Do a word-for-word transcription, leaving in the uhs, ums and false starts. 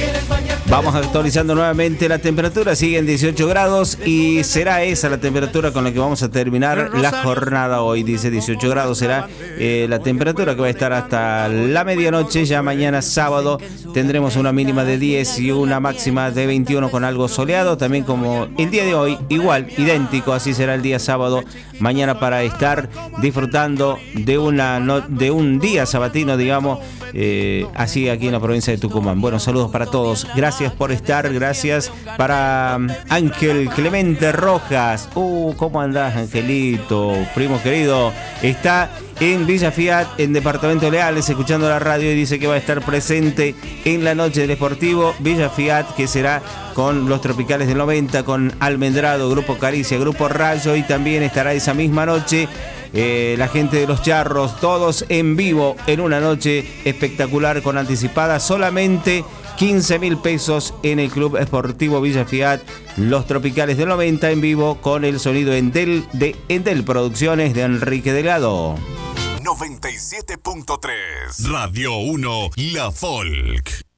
Vamos actualizando nuevamente la temperatura, siguen dieciocho grados y será esa la temperatura con la que vamos a terminar la jornada hoy. Dice dieciocho grados será eh, la temperatura que va a estar hasta la medianoche. Ya mañana sábado tendremos una mínima de diez y una máxima de veintiuno con algo soleado. También como el día de hoy, igual, idéntico, así será el día sábado. Mañana para estar disfrutando de, una no, de un día sabatino, digamos, eh, así aquí en la provincia de Tucumán. Bueno, saludos para todos. Gracias por estar, gracias para Ángel Clemente Rojas. Uh, ¿cómo andás, Angelito? Primo querido, está en Villa Fiat, en Departamento Leales, escuchando la radio y dice que va a estar presente en la noche del Esportivo Villa Fiat, que será con los Tropicales del noventa, con Almendrado, Grupo Caricia, Grupo Rayo, y también estará esa misma noche Eh, la gente de los Charros, todos en vivo en una noche espectacular con anticipada solamente quince mil pesos en el Club Esportivo Villa Fiat. Los Tropicales del noventa en vivo con el sonido Endel de Endel Producciones de Enrique Delgado. noventa y siete punto tres Radio uno La Folk.